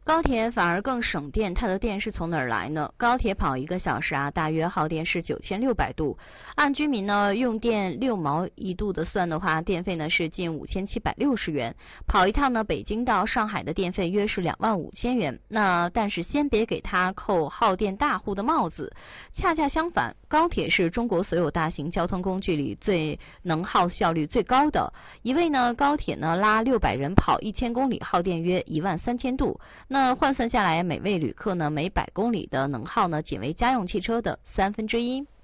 高铁反而更省电，它的电是从哪儿来呢？高铁跑1个小时大约耗电是9600度，按居民呢用电6毛一度的算的话，电费呢是近5760元。跑一趟呢北京到上海的电费约是25000元。那但是先别给它扣耗电大户的帽子，恰恰相反，高铁是中国所有大型交通工具里最能耗效率最高的。一位呢高铁呢拉600人跑1000公里，耗电约13000度。那换算下来，每位旅客呢每100公里的能耗呢仅为家用汽车的1/3。